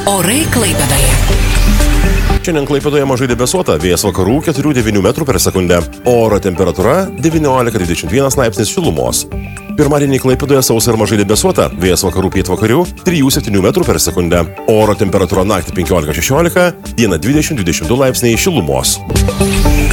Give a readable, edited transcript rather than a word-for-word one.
Orai Klaipėdoje. Šiandien Klaipėdoje mažai debesuota, vėjas vakarų 4-9 metrų per sekundę. Oro temperatūra 19-21 laipsnis šilumos. Pirmadienį Klaipėdoje sausa ir mažai debesuota, vėjas vakarų pietvakarių 3-7 metrų per sekundę. Oro temperatūra naktį 15-16, dieną 20-22 laipsniai šilumos.